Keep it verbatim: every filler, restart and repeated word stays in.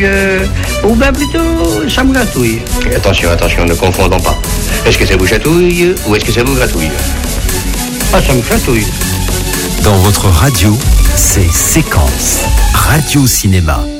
Euh, ou bien plutôt, ça me gratouille. Attention, attention, ne confondons pas. Est-ce que ça vous chatouille ou est-ce que ça vous gratouille? Ah, ça me gratouille. Dans votre radio, c'est Séquence Radio Cinéma.